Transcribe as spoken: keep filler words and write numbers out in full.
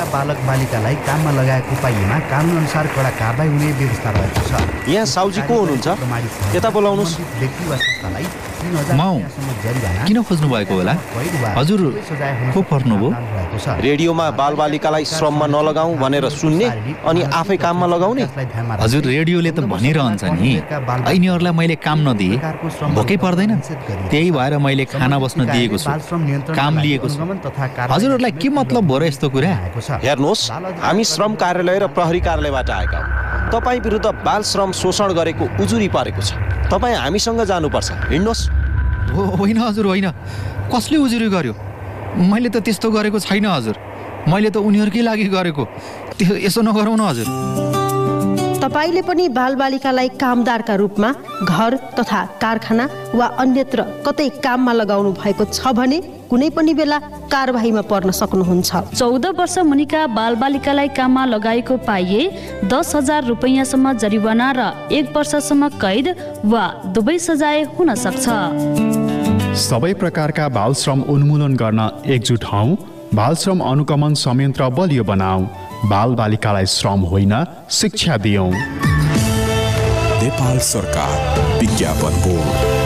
बालक बालिकालाई काममा लगाएको पाइएमा कानुन अनुसार कडा कारबाही हुने व्यवस्था रहेको छ। यहाँ साउजी को हुनुहुन्छ? यता बोलाउनुस्। व्यक्ति वा संस्थालाई किन खोज्नु भएको होला? हजुर को पर्नुभयो? रेडियोमा बालबालिकालाई श्रममा नलगाऊ भनेर सुन्ने अनि आफै काममा लगाउने। हजुर रेडियोले त भनिरहन्छ नि यिनीहरूलाई मैले काम नदिए भोकै पर्दैन, त्यही भएर मैले खाना बस्न दिएको छु, काम लिएको छु। हजुरहरूलाई के मतलब भयो र यस्तो कुरा? हेर्नुहोस्, हामी श्रम कार्यालय र प्रहरी कार्यालयबाट आएका हौँ। तपाईँ विरुद्ध बाल श्रम शोषण गरेको उजुरी परेको छ। तपाईँ हामीसँग जानुपर्छ, हिँड्नुहोस्। होइन हजुर होइन, कसले उजुरी गर्यो? मैले त त्यस्तो गरेको छैन हजुर, मैले त उनीहरूकै लागि गरेको। त्यो यसो नगरौँ न हजुर। तपाईले पनि बालबालिकालाई कामदारका रूपमा घर तथा कारखाना वा अन्यत्र कतै काममा लगाउनु भएको छ भने कुनै पनि बेला कारबाहीमा पर्न सक्नुहुन्छ। चौध वर्ष मुनिका बालबालिकालाई काममा लगाएको पाइए दस हजार रुपैयाँसम्म जरिवाना र एक वर्षसम्म कैद वा दुवै सजाय हुन सक्छ। सबै प्रकारका बाल श्रम उन्मूलन गर्न एकजुट हौं। बाल श्रम अनुगमन संयन्त्र बलियो बनाऊ। बाल बालिकालाई श्रम होइन शिक्षा दियौं। नेपाल सरकार विज्ञापन बोर्ड।